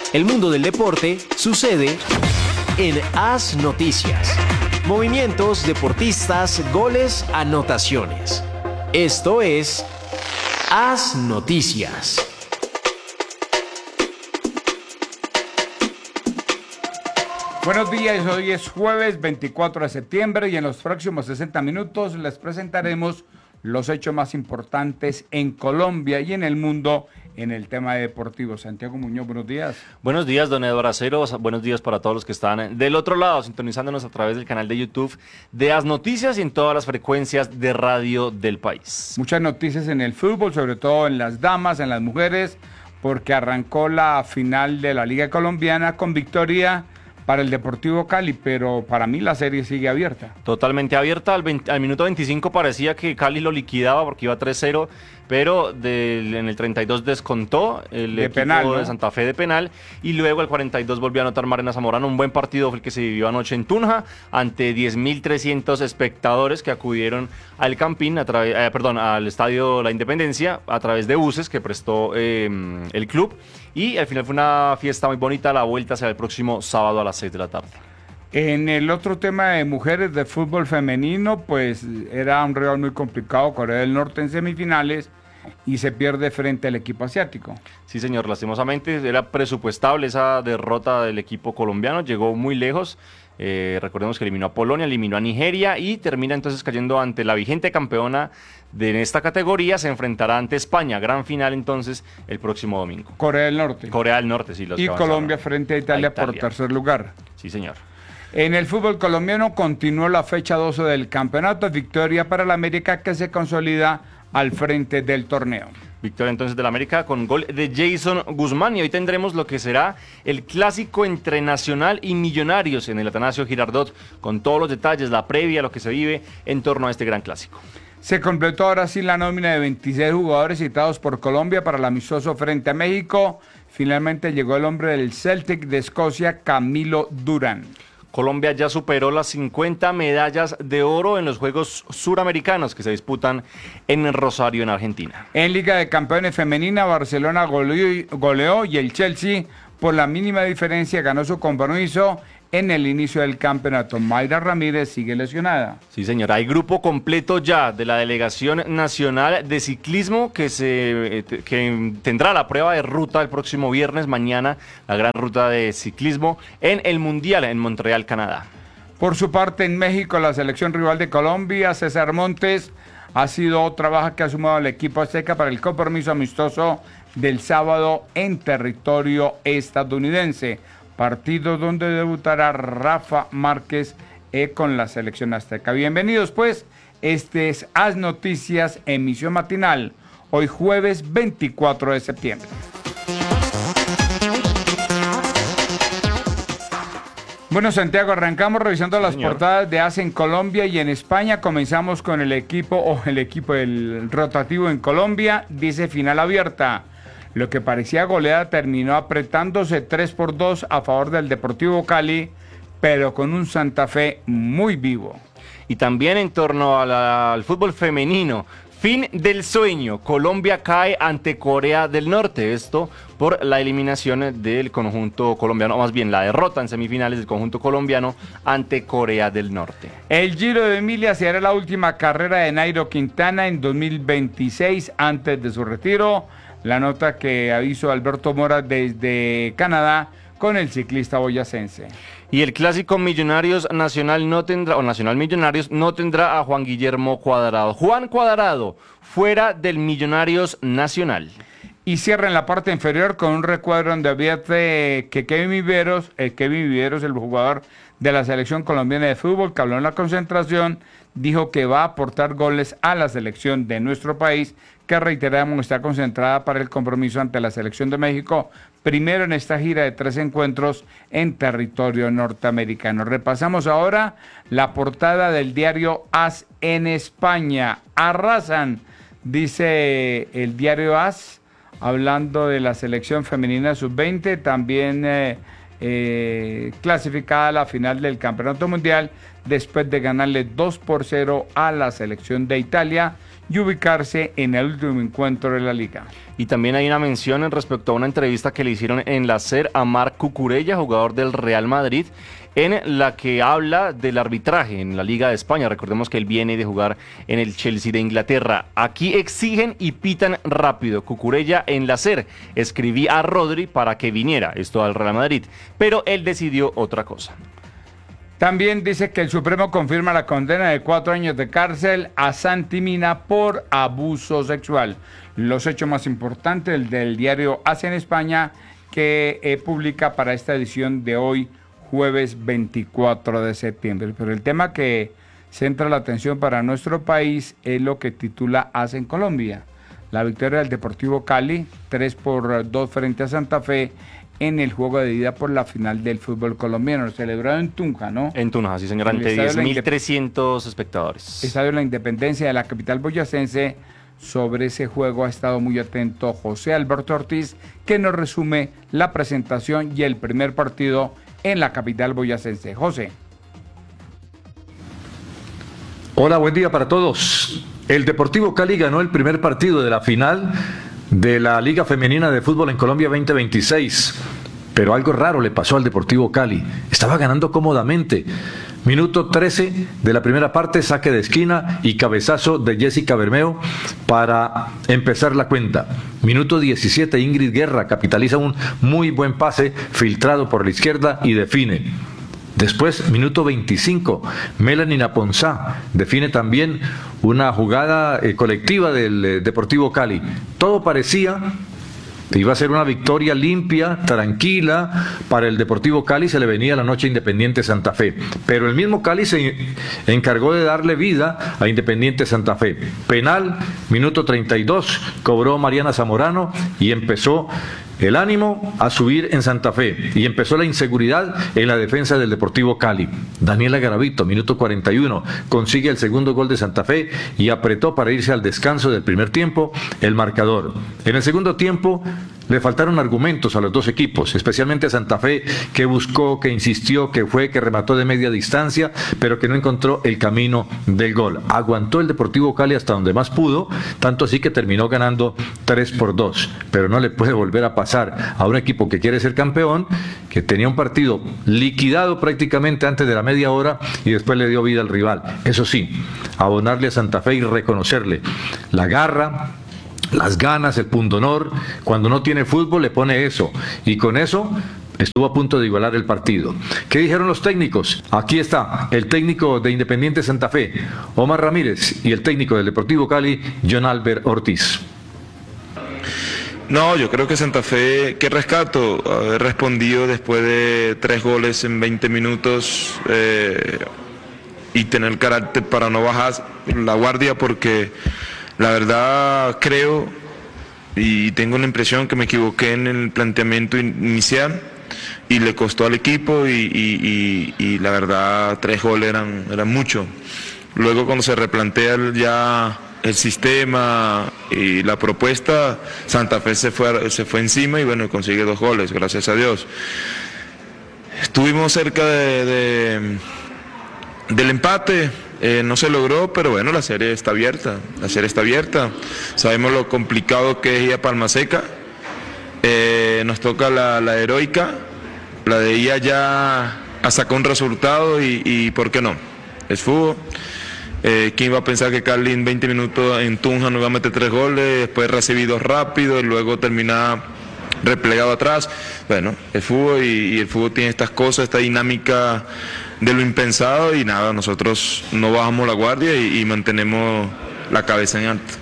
El mundo del deporte sucede en AS Noticias. Movimientos, deportistas, goles, anotaciones. Esto es AS Noticias. Buenos días, hoy es jueves 24 de septiembre y en los próximos 60 minutos les presentaremos los hechos más importantes en Colombia y en el mundo en el tema deportivo. Santiago Muñoz, buenos días. Buenos días, don Eduardo Acero. Buenos días para todos los que están del otro lado, sintonizándonos a través del canal de YouTube de AS Noticias y en todas las frecuencias de radio del país. Muchas noticias en el fútbol, sobre todo en las damas, en las mujeres, porque arrancó la final de la Liga Colombiana con victoria para el Deportivo Cali, pero para mí la serie sigue abierta. Totalmente abierta, al minuto 25 parecía que Cali lo liquidaba porque iba 3-0, pero en el 32 descontó el equipo penal, ¿no? de Santa Fe de penal, y luego al 42 volvió a anotar Marina Zamorano. Un buen partido fue el que se vivió anoche en Tunja, ante 10.300 espectadores que acudieron al Campín, al Estadio La Independencia, a través de buses que prestó el club, y al final fue una fiesta muy bonita. La vuelta será el próximo sábado a las 6 de la tarde. En el otro tema de mujeres de fútbol femenino, pues era un rival muy complicado, Corea del Norte en semifinales, y se pierde frente al equipo asiático. Sí, señor, lastimosamente era presupuestable esa derrota del equipo colombiano, llegó muy lejos. Recordemos que eliminó a Polonia, eliminó a Nigeria y termina entonces cayendo ante la vigente campeona de esta categoría. Se enfrentará ante España, gran final entonces el próximo domingo. Corea del Norte. Corea del Norte, sí. Y Colombia frente a Italia por tercer lugar. Sí, señor. En el fútbol colombiano continuó la fecha 12 del campeonato, victoria para el América que se consolida al frente del torneo. Victoria entonces del América con gol de Jason Guzmán, y hoy tendremos lo que será el clásico entre Nacional y Millonarios en el Atanasio Girardot, con todos los detalles, la previa, lo que se vive en torno a este gran clásico. Se completó ahora sí la nómina de 26 jugadores citados por Colombia para el amistoso frente a México. Finalmente llegó el hombre del Celtic de Escocia, Camilo Durán. Colombia ya superó las 50 medallas de oro en los Juegos Suramericanos que se disputan en Rosario, en Argentina. En Liga de Campeones Femenina, Barcelona goleó y el Chelsea, por la mínima diferencia, ganó su compromiso en el inicio del campeonato. Mayra Ramírez sigue lesionada. Sí, señora. Hay grupo completo ya de la Delegación Nacional de Ciclismo que tendrá la prueba de ruta el próximo viernes, mañana, la gran ruta de ciclismo en el Mundial en Montreal, Canadá. Por su parte, en México, la selección rival de Colombia, César Montes, ha sido otra baja que ha sumado al equipo azteca para el compromiso amistoso del sábado en territorio estadounidense. Partido donde debutará Rafa Márquez con la selección azteca. Bienvenidos pues, este es AS Noticias, emisión matinal, hoy jueves 24 de septiembre. Bueno, Santiago, arrancamos revisando las portadas de AS en Colombia y en España. Comenzamos con el equipo del rotativo en Colombia, dice final abierta. Lo que parecía goleada terminó apretándose 3-2 a favor del Deportivo Cali, pero con un Santa Fe muy vivo. Y también en torno al fútbol femenino, fin del sueño. Colombia cae ante Corea del Norte. Esto por la eliminación del conjunto colombiano, o más bien la derrota en semifinales del conjunto colombiano ante Corea del Norte. El Giro de Emilia será la última carrera de Nairo Quintana en 2026 antes de su retiro. La nota que hizo Alberto Mora desde Canadá con el ciclista boyacense. Y el clásico Millonarios Nacional Nacional Millonarios no tendrá a Juan Guillermo Cuadrado. Juan Cuadrado fuera del Millonarios Nacional. Y cierra en la parte inferior con un recuadro donde advierte que Kevin Viveros, el jugador de la selección colombiana de fútbol que habló en la concentración, dijo que va a aportar goles a la selección de nuestro país, que reiteramos está concentrada para el compromiso ante la selección de México, primero en esta gira de 3 encuentros en territorio norteamericano. Repasamos ahora la portada del diario AS en España. Arrasan, dice el diario AS, hablando de la selección femenina sub-20, también clasificada a la final del Campeonato Mundial después de ganarle 2-0 a la selección de Italia y ubicarse en el último encuentro de la liga. Y también hay una mención en respecto a una entrevista que le hicieron en la SER a Marc Cucurella, jugador del Real Madrid, en la que habla del arbitraje en la Liga de España. Recordemos que él viene de jugar en el Chelsea de Inglaterra. Aquí exigen y pitan rápido. Cucurella en la SER: escribí a Rodri para que viniera, esto al Real Madrid, pero él decidió otra cosa. También dice que el Supremo confirma la condena de 4 años de cárcel a Santi Mina por abuso sexual. Los hechos más importantes, el del diario AS en España, que publica para esta edición de hoy, jueves 24 de septiembre. Pero el tema que centra la atención para nuestro país es lo que titula AS en Colombia. La victoria del Deportivo Cali, 3-2 frente a Santa Fe, en el juego de ida por la final del fútbol colombiano, celebrado en Tunja, ¿no? En Tunja, sí señor, ante 10.300 espectadores. Estadio de la Independencia de la capital boyacense. Sobre ese juego ha estado muy atento José Alberto Ortiz, que nos resume la presentación y el primer partido en la capital boyacense. José. Hola, buen día para todos. El Deportivo Cali ganó el primer partido de la final de la Liga Femenina de Fútbol en Colombia 2026. Pero algo raro le pasó al Deportivo Cali. Estaba ganando cómodamente. Minuto 13 de la primera parte, saque de esquina y cabezazo de Jessica Bermeo para empezar la cuenta. Minuto 17, Ingrid Guerra capitaliza un muy buen pase filtrado por la izquierda y define. Después, minuto 25, Melanie Naponzá define también una jugada colectiva del Deportivo Cali. Todo parecía que iba a ser una victoria limpia, tranquila para el Deportivo Cali. Se le venía la noche a Independiente Santa Fe, pero el mismo Cali se encargó de darle vida a Independiente Santa Fe. Penal, minuto 32, cobró Mariana Zamorano y empezó el ánimo a subir en Santa Fe y empezó la inseguridad en la defensa del Deportivo Cali. Daniela Garavito, minuto 41, consigue el segundo gol de Santa Fe y apretó para irse al descanso del primer tiempo el marcador. En el segundo tiempo le faltaron argumentos a los dos equipos, especialmente a Santa Fe, que buscó, que insistió, que fue, que remató de media distancia, pero que no encontró el camino del gol. Aguantó el Deportivo Cali hasta donde más pudo, tanto así que terminó ganando 3-2, pero no le puede volver a pasar a un equipo que quiere ser campeón, que tenía un partido liquidado prácticamente antes de la media hora y después le dio vida al rival. Eso sí, abonarle a Santa Fe y reconocerle la garra, las ganas, el pundonor. Cuando no tiene fútbol le pone eso, y con eso estuvo a punto de igualar el partido. ¿Qué dijeron los técnicos? Aquí está el técnico de Independiente Santa Fe, Omar Ramírez, y el técnico del Deportivo Cali, John Albert Ortiz. No, yo creo que Santa Fe, qué rescato, haber respondido después de 3 goles en 20 minutos y tener carácter para no bajar la guardia, porque la verdad creo y tengo la impresión que me equivoqué en el planteamiento inicial y le costó al equipo y la verdad 3 goles eran mucho. Luego cuando se replantea ya el sistema y la propuesta, Santa Fe se fue encima y bueno, consigue 2 goles, gracias a Dios. Estuvimos cerca del empate. No se logró, pero bueno, la serie está abierta. Sabemos lo complicado que es ir a Palma Seca. Nos toca la heroica, la de ella ya a sacar un resultado y ¿por qué no? Es fútbol. ¿Quién iba a pensar que Cali en 20 minutos en Tunja nos iba a meter 3 goles, después recibidos rápido y luego terminar replegado atrás? Bueno, el fútbol y el fútbol tiene estas cosas, esta dinámica de lo impensado y nada, nosotros no bajamos la guardia y mantenemos la cabeza en alto.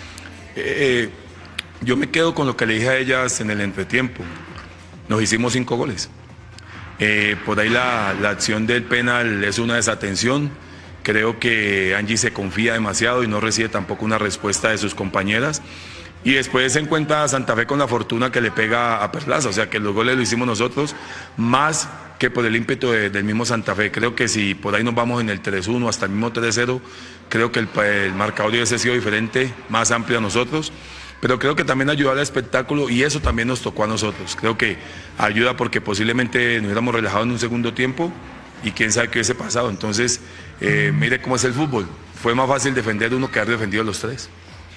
Yo me quedo con lo que le dije a ellas en el entretiempo. Nos hicimos 5 goles. Por ahí la acción del penal es una desatención. Creo que Angie se confía demasiado y no recibe tampoco una respuesta de sus compañeras. Y después se encuentra Santa Fe con la fortuna que le pega a Perlaza, o sea que los goles lo hicimos nosotros, más que por el ímpetu del mismo Santa Fe. Creo que si por ahí nos vamos en el 3-1 hasta el mismo 3-0, creo que el marcador hubiese sido diferente, más amplio a nosotros. pero creo que también ayudó al espectáculo y eso también nos tocó a nosotros. Creo que ayuda porque posiblemente nos hubiéramos relajado en un segundo tiempo y quién sabe qué hubiese pasado. Entonces, mire cómo es el fútbol. Fue más fácil defender uno que haber defendido los tres.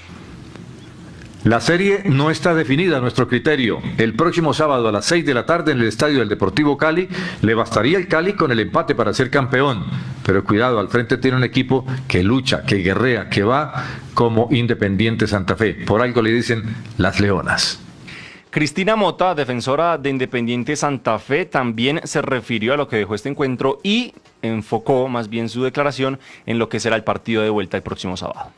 La serie no está definida a nuestro criterio. El próximo sábado a las 6 de la tarde en el estadio del Deportivo Cali, le bastaría el Cali con el empate para ser campeón. Pero cuidado, al frente tiene un equipo que lucha, que guerrea, que va como Independiente Santa Fe. Por algo le dicen las Leonas. Cristina Mota, defensora de Independiente Santa Fe, también se refirió a lo que dejó este encuentro y enfocó más bien su declaración en lo que será el partido de vuelta el próximo sábado.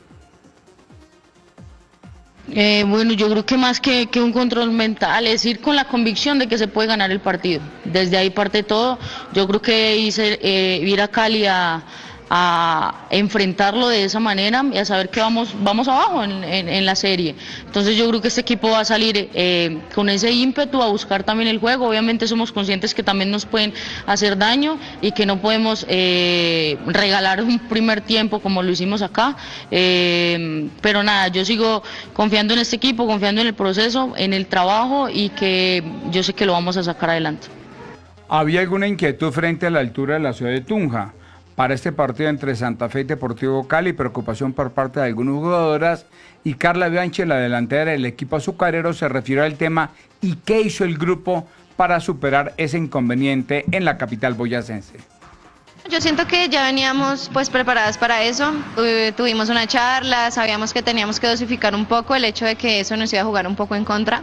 Bueno, yo creo que más que un control mental es ir con la convicción de que se puede ganar el partido. Desde ahí parte todo. Yo creo que ir a Cali a enfrentarlo de esa manera y a saber que vamos abajo en la serie. Entonces yo creo que este equipo va a salir con ese ímpetu a buscar también el juego. Obviamente somos conscientes que también nos pueden hacer daño y que no podemos regalar un primer tiempo como lo hicimos acá, pero nada, yo sigo confiando en este equipo, confiando en el proceso, en el trabajo y que yo sé que lo vamos a sacar adelante. ¿Había alguna inquietud frente a la altura de la ciudad de Tunja para este partido entre Santa Fe y Deportivo Cali? Preocupación por parte de algunas jugadoras, y Carla Bianchi, la delantera del equipo azucarero, se refirió al tema y qué hizo el grupo para superar ese inconveniente en la capital boyacense. Yo siento que ya veníamos pues preparadas para eso, tuvimos una charla, sabíamos que teníamos que dosificar un poco el hecho de que eso nos iba a jugar un poco en contra.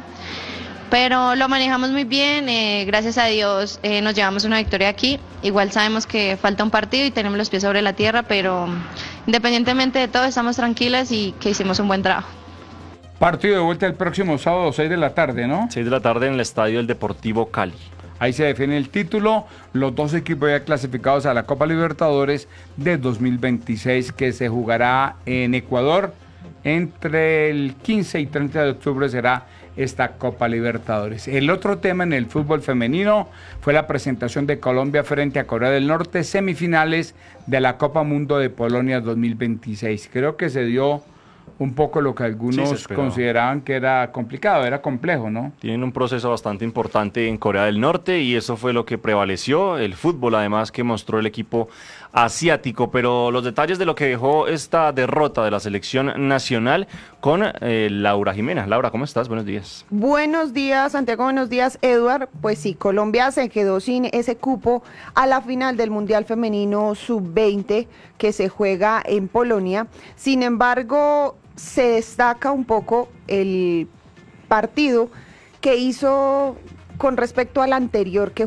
Pero lo manejamos muy bien, gracias a Dios nos llevamos una victoria aquí. Igual sabemos que falta un partido y tenemos los pies sobre la tierra, pero independientemente de todo estamos tranquilas y que hicimos un buen trabajo. Partido de vuelta el próximo sábado, 6 de la tarde, ¿no? 6 de la tarde en el estadio del Deportivo Cali. Ahí se define el título, los dos equipos ya clasificados a la Copa Libertadores de 2026 que se jugará en Ecuador. Entre el 15 y 30 de octubre será esta Copa Libertadores. El otro tema en el fútbol femenino fue la presentación de Colombia frente a Corea del Norte, semifinales de la Copa Mundo de Polonia 2026. Creo que se dio un poco lo que algunos consideraban que era complicado, era complejo, ¿no? Tienen un proceso bastante importante en Corea del Norte y eso fue lo que prevaleció, el fútbol además que mostró el equipo asiático, pero los detalles de lo que dejó esta derrota de la selección nacional con Laura Jimena. Laura, ¿cómo estás? Buenos días. Buenos días, Santiago, buenos días, Eduard. Pues sí, Colombia se quedó sin ese cupo a la final del Mundial Femenino Sub-20 que se juega en Polonia. Sin embargo, se destaca un poco el partido que hizo con respecto al anterior que